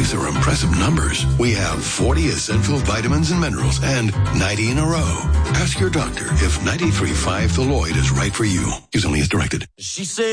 These are impressive numbers. We have 40 essential vitamins and minerals and 90 in a row. Ask your doctor if 93.5 Thaloid is right for you. Use only as directed. She said